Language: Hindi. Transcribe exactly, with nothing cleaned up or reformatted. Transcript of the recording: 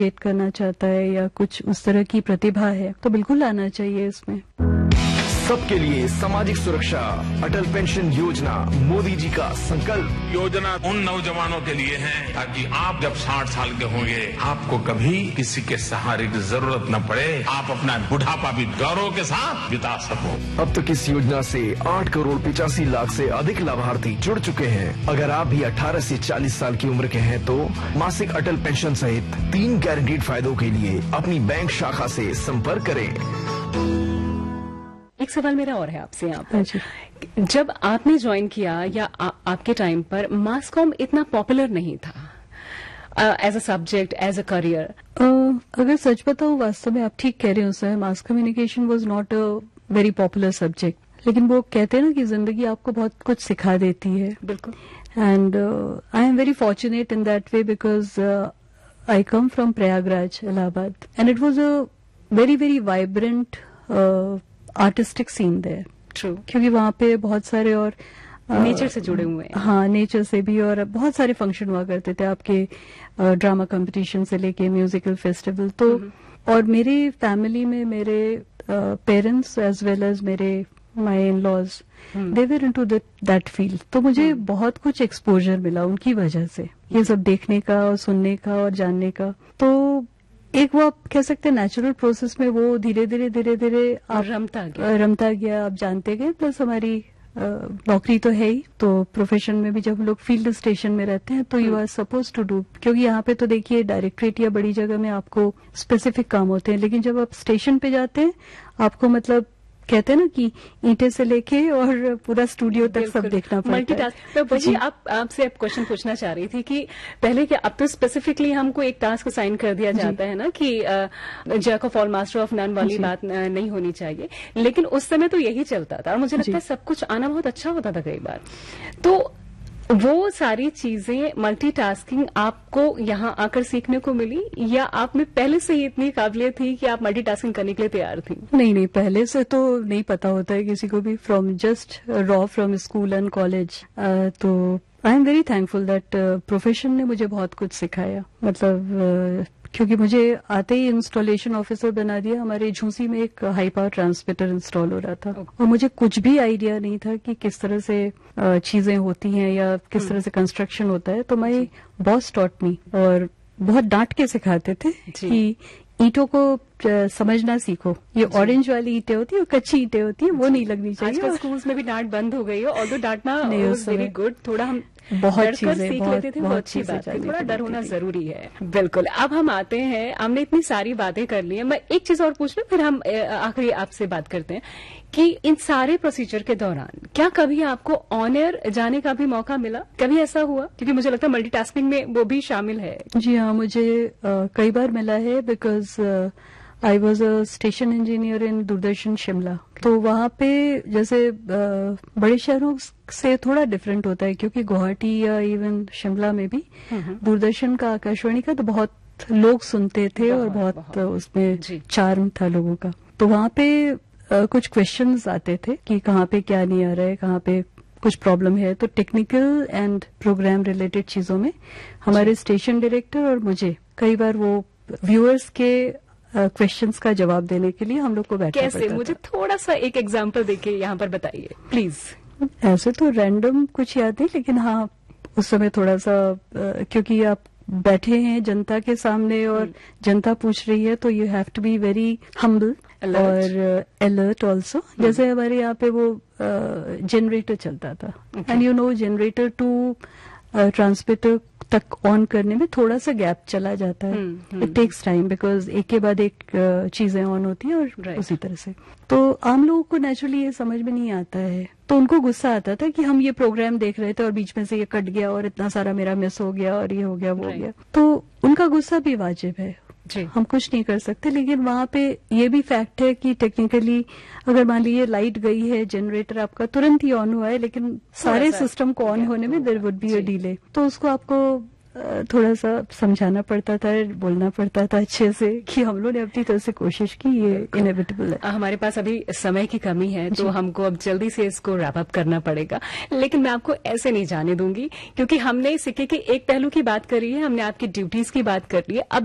क्रिएट करना चाहता है या कुछ उस तरह की प्रतिभा है तो बिल्कुल आना चाहिए इसमें। सबके लिए सामाजिक सुरक्षा, अटल पेंशन योजना, मोदी जी का संकल्प। योजना उन नौजवानों के लिए है ताकि आप जब साठ साल के होंगे आपको कभी किसी के सहारे की जरूरत न पड़े, आप अपना बुढ़ापा भी गौरव के साथ बिता सको। अब तक इस योजना से आठ करोड़ पिचासी लाख से अधिक लाभार्थी जुड़ चुके हैं। अगर आप भी अठारह से चालीस साल की उम्र के हैं तो मासिक अटल पेंशन सहित तीन गारंटीड फायदों के लिए अपनी बैंक शाखा से संपर्क करें। एक सवाल मेरा और है आपसे यहाँ पर, जब आपने ज्वाइन किया या आ, आपके टाइम पर मास कॉम इतना पॉपुलर नहीं था as a subject, as a career? अगर सच बताऊं, वास्तव में आप ठीक कह रहे हो sir, mass communication was not a very popular subject. लेकिन वो कहते हैं ना कि जिंदगी आपको बहुत कुछ सिखा देती है। बिल्कुल। And I am very fortunate in that way because I come from Prayagraj, Allahabad, and it was a very very vibrant artistic scene there. True. क्योंकि वहाँ पे बहुत सारे और नेचर से जुड़े हुए हैं। हाँ, नेचर से भी, और बहुत सारे फंक्शन हुआ करते थे आपके, ड्रामा कंपटीशन से लेके म्यूजिकल फेस्टिवल। तो और मेरी फैमिली में मेरे पेरेंट्स एज वेल एज मेरे माई in laws, they were into that field. तो मुझे बहुत कुछ एक्सपोजर मिला उनकी वजह से, ये सब देखने का और सुनने का और जानने का। तो एक वो आप कह सकते हैं नेचुरल प्रोसेस में वो धीरे धीरे धीरे धीरे आप रमता गया रमता गया आप जानते गए। प्लस हमारी नौकरी तो है ही, तो प्रोफेशन में भी जब हम लोग फील्ड स्टेशन में रहते हैं तो you are suppose to do, क्योंकि यहाँ पे तो देखिए डायरेक्टरेट या बड़ी जगह में आपको स्पेसिफिक काम होते हैं, लेकिन जब आप स्टेशन पे जाते हैं आपको मतलब कहते हैं ना कि ईंटे से लेके और पूरा स्टूडियो तक सब देखना पड़ता है। मल्टीटास्क। तो वही आप आपसे अब क्वेश्चन पूछना चाह रही थी कि पहले क्या, अब तो स्पेसिफिकली हमको एक टास्क साइन कर दिया जाता है ना कि Jack of all master of none वाली बात नहीं होनी चाहिए, लेकिन उस समय तो यही चलता था और मुझे लगता है सब कुछ आना बहुत अच्छा होता था कई बार। तो वो सारी चीजें मल्टीटास्किंग आपको यहाँ आकर सीखने को मिली या आप में पहले से ही इतनी काबिलियत थी कि आप मल्टीटास्किंग करने के लिए तैयार थी? नहीं नहीं, पहले से तो नहीं पता होता है किसी को भी, from just raw from school and college. तो I am very thankful that profession ने मुझे बहुत कुछ सिखाया। मतलब uh, क्योंकि मुझे आते ही इंस्टॉलेशन ऑफिसर बना दिया। हमारे झूसी में एक हाई पावर ट्रांसमीटर इंस्टॉल हो रहा था और मुझे कुछ भी आइडिया नहीं था कि किस तरह से चीजें होती हैं या किस तरह से कंस्ट्रक्शन होता है। तो माय बॉस टॉट मी, और बहुत डांट के सिखाते थे कि ईंटों को समझना सीखो, ये ऑरेंज वाली ईंटें होती है, कच्ची ईंटें होती है, वो नहीं लगनी चाहिए। आजकल स्कूल्स में भी डांट बंद हो गई है, ऑल्दो डांटना वेरी गुड, थोड़ा हम बहुत डर कर सीख बहुत, लेते थे, वो अच्छी बात है, थोड़ा डर होना जरूरी है। बिल्कुल। अब हम आते हैं, हमने इतनी सारी बातें कर ली है, मैं एक चीज और पूछ लूं फिर हम आखिरी आपसे बात करते हैं कि इन सारे प्रोसीजर के दौरान क्या कभी आपको ऑन एयर जाने का भी मौका मिला? कभी ऐसा हुआ? क्योंकि मुझे लगता है मल्टीटास्किंग में वो भी शामिल है। जी हाँ, मुझे uh, कई बार मिला है because I was a station engineer इन दूरदर्शन शिमला। तो वहाँ पे जैसे uh, बड़े शहरों से थोड़ा डिफरेंट होता है, क्योंकि गुवाहाटी या इवन शिमला में भी दूरदर्शन का, आकाशवाणी का तो बहुत लोग सुनते थे और बहुत, बहुत उसमें चार्म था लोगों का। तो वहाँ पे uh, कुछ क्वेश्चंस आते थे कि कहाँ पे क्या नहीं आ रहा है, कहाँ पे कुछ प्रॉब्लम है। तो टेक्निकल एंड प्रोग्राम रिलेटेड चीजों में हमारे स्टेशन डायरेक्टर और मुझे कई बार वो व्यूअर्स के क्वेश्चंस uh, का जवाब देने के लिए हम लोग को बैठना कैसे? पड़ता मुझे थोड़ा सा एक एग्जांपल देके यहाँ पर बताइए प्लीज। ऐसे तो रैंडम कुछ याद नहीं, लेकिन हाँ उस समय थोड़ा सा uh, क्योंकि आप बैठे हैं जनता के सामने और जनता पूछ रही है, तो you have to be very humble और अलर्ट ऑल्सो। जैसे हमारे यहाँ पे वो जनरेटर uh, चलता था, and you know generator to transmitter तक ऑन करने में थोड़ा सा गैप चला जाता है। इट टेक्स टाइम बिकॉज एक के बाद एक uh, चीजें ऑन होती है और right. उसी तरह से। तो आम लोगों को नेचुरली ये समझ में नहीं आता है, तो उनको गुस्सा आता था कि हम ये प्रोग्राम देख रहे थे और बीच में से ये कट गया और इतना सारा मेरा मिस हो गया और ये हो गया वो right. हो गया। तो उनका गुस्सा भी वाजिब है, जी। हम कुछ नहीं कर सकते। लेकिन वहाँ पे ये भी फैक्ट है कि टेक्निकली अगर मान लीजिए लाइट गई है, जनरेटर आपका तुरंत ही ऑन हुआ है, लेकिन सारे सिस्टम को ऑन होने में there would be a delay, तो उसको आपको थोड़ा सा समझाना पड़ता था, बोलना पड़ता था अच्छे से कि हम लोग ने अपनी तरफ से कोशिश की, ये इनएविटेबल है। हमारे पास अभी समय की कमी है तो हमको अब जल्दी से इसको रैप अप करना पड़ेगा, लेकिन मैं आपको ऐसे नहीं जाने दूंगी क्योंकि हमने सिक्के के एक पहलू की बात करी है, हमने आपकी ड्यूटीज की बात कर ली है। अब